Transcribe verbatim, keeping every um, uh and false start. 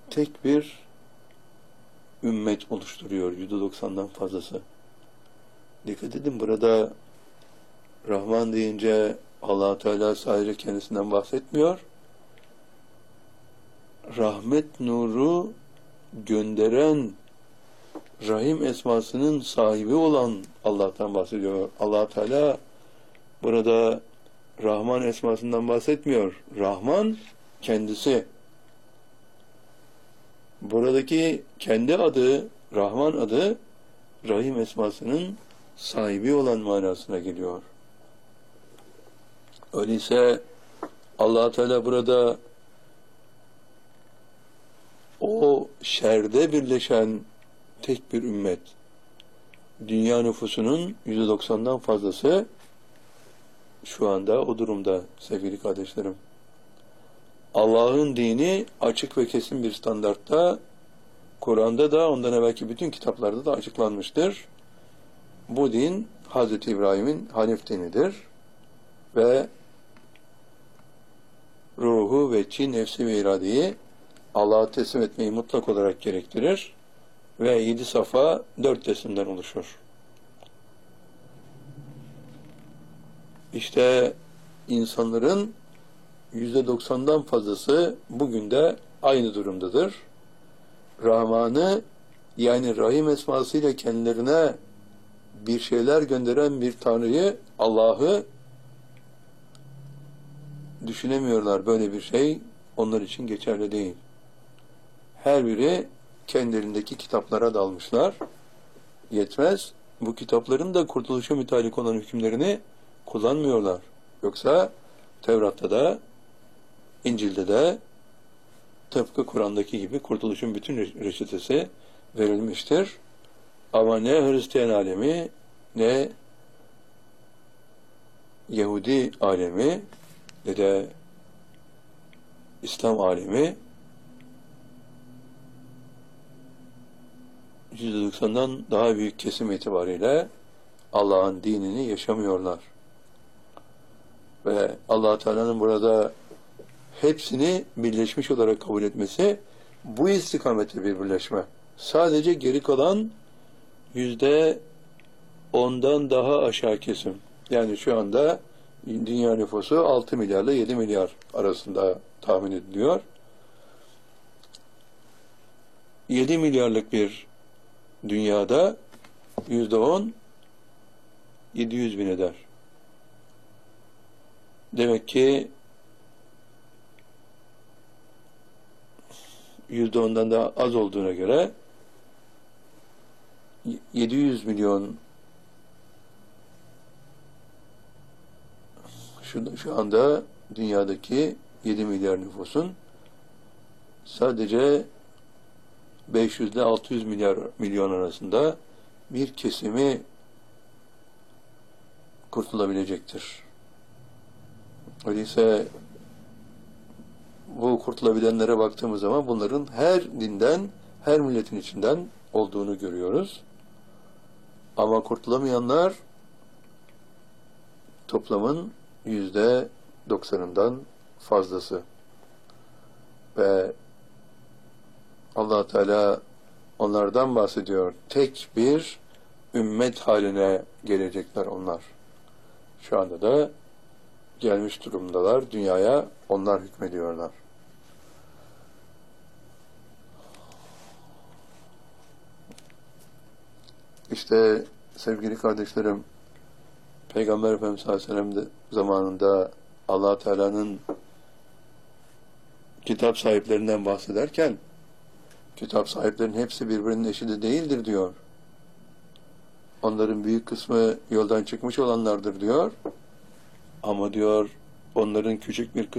tek bir ümmet oluşturuyor, yüzde doksandan fazlası. Dikkat edin, burada Rahman deyince Allah Teala sadece kendisinden bahsetmiyor. Rahmet nuru gönderen Rahim esmasının sahibi olan Allah'tan bahsediyor. Allah Teala burada Rahman esmasından bahsetmiyor. Rahman kendisi. Buradaki kendi adı, Rahman adı, Rahim esmasının sahibi olan manasına geliyor. Öyleyse Allah Teala burada o şerde birleşen tek bir ümmet, dünya nüfusunun yüzde doksandan fazlası şu anda o durumda sevgili kardeşlerim. Allah'ın dini açık ve kesin bir standartta, Kur'an'da da ondan evvelki bütün kitaplarda da açıklanmıştır. Bu din Hazreti İbrahim'in Hanif dinidir ve ruhu ve çi, nefsi ve iradeyi Allah'a teslim etmeyi mutlak olarak gerektirir ve yedi safa dört resimden oluşur. İşte insanların yüzde doksandan fazlası bugün de aynı durumdadır. Rahman'ı, yani Rahim esmasıyla kendilerine bir şeyler gönderen bir Tanrı'yı, Allah'ı düşünemiyorlar. Böyle bir şey onlar için geçerli değil. Her biri kendilerindeki kitaplara dalmışlar. Yetmez, bu kitapların da kurtuluşa mütalik olan hükümlerini kullanmıyorlar. Yoksa Tevrat'ta da, İncil'de de tıpkı Kur'an'daki gibi kurtuluşun bütün reçetesi verilmiştir. Ama ne Hristiyan alemi, ne Yahudi alemi, ne de İslam alemi yüzde doksandan daha büyük kesim itibariyle Allah'ın dinini yaşamıyorlar. Ve Allah Teala'nın burada hepsini birleşmiş olarak kabul etmesi, bu istikamette bir birleşme. Sadece geri kalan yüzde ondan daha aşağı kesim. Yani şu anda dünya nüfusu altı milyarla yedi milyar arasında tahmin ediliyor. yedi milyarlık bir dünyada yüzde on yedi yüz bin eder. Demek ki yüzde ondan daha az olduğuna göre yedi yüz milyon şu, şu anda dünyadaki yedi milyar nüfusun sadece beş yüz ile altı yüz milyar milyon arasında bir kesimi kurtulabilecektir. Öyleyse bu kurtulabilenlere baktığımız zaman bunların her dinden, her milletin içinden olduğunu görüyoruz. Ama kurtulamayanlar toplamın yüzde doksanından fazlası. Ve Allah Teala onlardan bahsediyor. Tek bir ümmet haline gelecekler onlar. Şu anda da gelmiş durumdalar. Dünyaya onlar hükmediyorlar. İşte sevgili kardeşlerim, Peygamber Efendimiz sallallahu aleyhi ve sellem de zamanında Allah Teala'nın kitap sahiplerinden bahsederken, kitap sahiplerinin hepsi birbirinin eşi de değildir diyor. Onların büyük kısmı yoldan çıkmış olanlardır diyor. Ama diyor onların küçük bir kısmı